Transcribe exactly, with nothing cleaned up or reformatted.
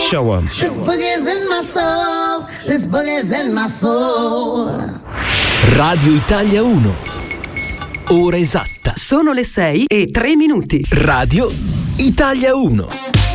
Show 'em. This boogie's in my soul. This boogie's in my soul. Radio Italia uno. Ora esatta. Sono le sei e tre minuti. Radio Italia uno.